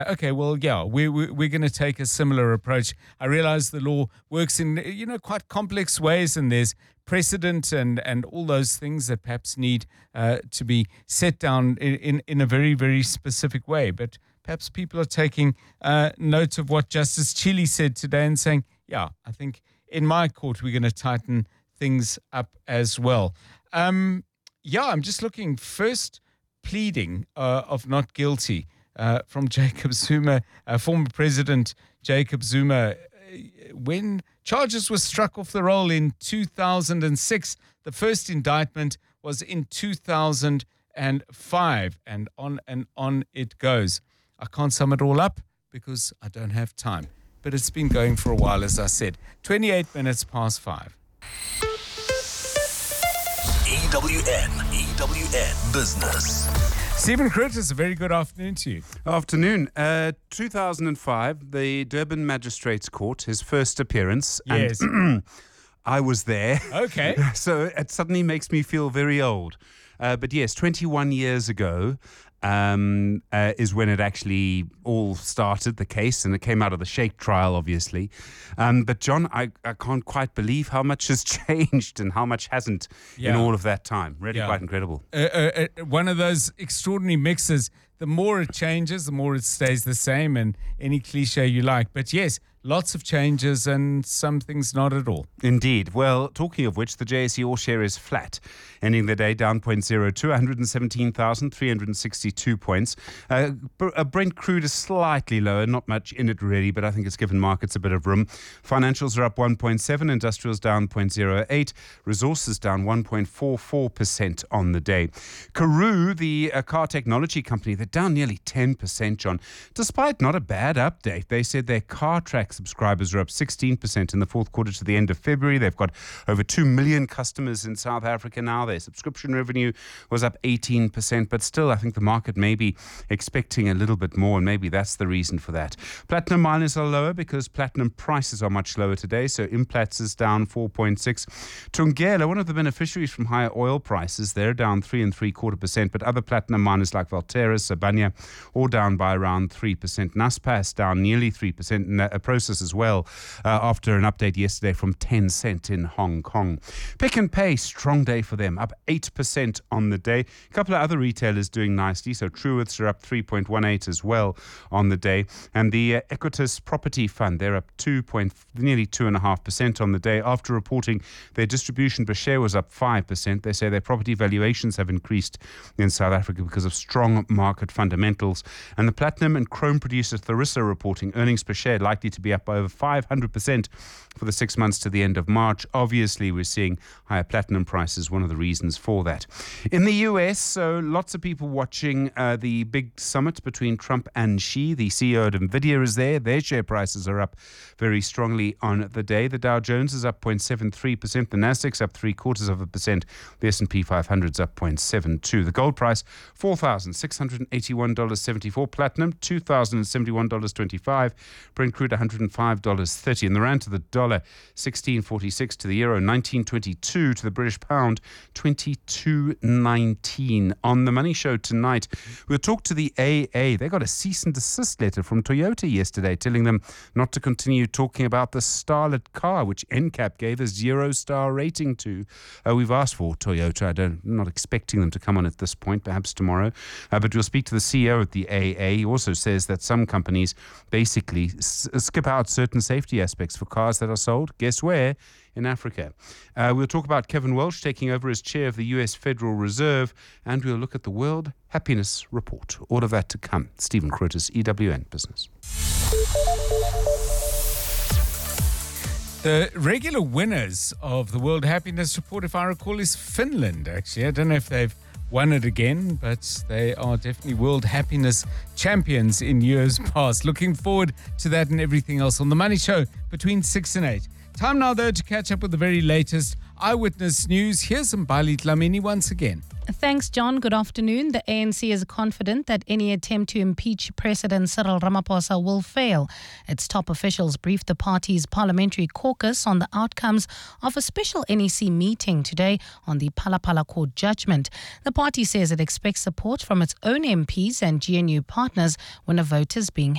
Okay, well, yeah, we're going to take a similar approach. I realize the law works in, quite complex ways, and there's precedent and all those things that perhaps need to be set down in a very, very specific way. But perhaps people are taking note of what Justice Chile said today and saying, yeah, I think in my court we're going to tighten things up as well. I'm just looking first pleading of not guilty. From Jacob Zuma, former President Jacob Zuma, when charges were struck off the roll in 2006. The first indictment was in 2005, and on it goes. I can't sum it all up because I don't have time, but it's been going for a while, as I said. 28 minutes past 5. EWN Business. Stephen Curtis, a very good afternoon to you. Afternoon. 2005, the Durban Magistrates Court, his first appearance. Yes. And I was there. Okay. So it suddenly makes me feel very old. But yes, 21 years ago is when it actually all started, the case, and it came out of the Sheikh trial, obviously. But John, I can't quite believe how much has changed and how much hasn't in all of that time. Really quite incredible. One of those extraordinary mixes. The more it changes, the more it stays the same, and any cliche you like. But yes, lots of changes and some things not at all. Indeed. Well, talking of which, the JSE All Share is flat, ending the day down 0.02, 117,362 points. Brent crude is slightly lower, not much in it really, but I think it's given markets a bit of room. Financials are up 1.7, industrials down 0.08, resources down 1.44% on the day. Karoo, the car technology company, they're down nearly 10%, John. Despite not a bad update, they said their CarTrack subscribers are up 16% in the fourth quarter to the end of February. They've got over 2 million customers in South Africa now. Their subscription revenue was up 18%, but still I think the market may be expecting a little bit more, and maybe that's the reason for that. Platinum miners are lower because platinum prices are much lower today, so Implats is down 4.6. Thungela, one of the beneficiaries from higher oil prices, they're down 3.75%, but other platinum miners like Valterra, Sibanye, all down by around 3%. Naspers down nearly 3%, and Prosus as well, after an update yesterday from Tencent in Hong Kong. Pick n Pay, strong day for them, up 8% on the day. A couple of other retailers doing nicely, so Truworths are up 3.18 as well on the day. And the Equitas Property Fund, they're up nearly 2.5% on the day. After reporting their distribution per share was up 5%. They say their property valuations have increased in South Africa because of strong market fundamentals. And the platinum and chrome producer Tharisa reporting earnings per share likely to be up by over 500% for the 6 months to the end of March. Obviously, we're seeing higher platinum prices, one of the reasons for that. In the US, so lots of people watching the big summit between Trump and Xi. The CEO of NVIDIA is there. Their share prices are up very strongly on the day. The Dow Jones is up 0.73%. The Nasdaq's up 0.75%. The S&P 500's up 0.72. The gold price, $4,681.74. Platinum, $2,071.25. Brent crude, $105.30. And the rand to the dollar, 16.46 to the euro, 19.22 to the British pound, 22.19. On the Money Show tonight, we'll talk to the AA. They got a cease and desist letter from Toyota yesterday telling them not to continue talking about the Starlet car, which NCAP gave a 0-star rating to. We've asked for Toyota. I'm not expecting them to come on at this point, perhaps tomorrow. But we'll speak to the CEO at the AA. He also says that some companies basically skip out certain safety aspects for cars that are sold. Guess where? In Africa. We'll talk about Kevin Welch taking over as chair of the US Federal Reserve, and we'll look at the World Happiness Report. All of that to come. Stephen Curtis, EWN Business. The regular winners of the World Happiness Report, if I recall, is Finland, actually. I don't know if they've won it again, but they are definitely World Happiness champions in years past. Looking forward to that and everything else on The Money Show between 6 and 8. Time now, though, to catch up with the very latest eyewitness news. Here's Mbali Dlamini once again. Thanks, John. Good afternoon. The ANC is confident that any attempt to impeach President Cyril Ramaphosa will fail. Its top officials briefed the party's parliamentary caucus on the outcomes of a special NEC meeting today on the Phala Court judgment. The party says it expects support from its own MPs and GNU partners when a vote is being